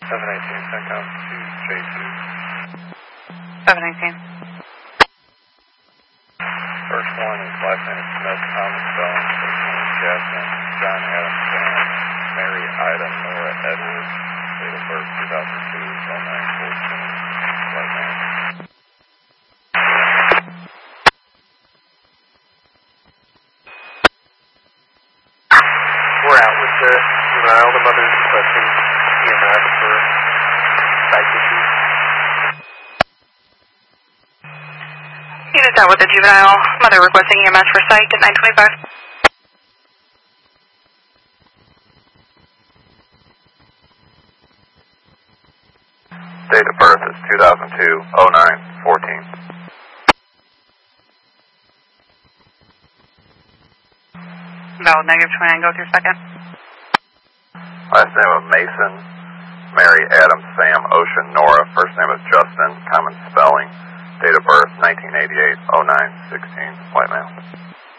718, Centcom 2J2. 718. First one is last name is Smith, Thomas Spelling. First name is Jackson, John Adam Sam, Mary Ida Nora Edwards. Date of birth 2002, 0914. White man. We're out with the juvenile. The mother's requesting EMS for psych issues. Units out with the juvenile. Mother requesting EMS for psych at 925. Date of birth is 2002, 0914. Valid negative 29, go through second. Last name of Mason, Mary Adam Sam Ocean Nora. First name is Justin, common spelling. Date of birth 1988, 0916. White male.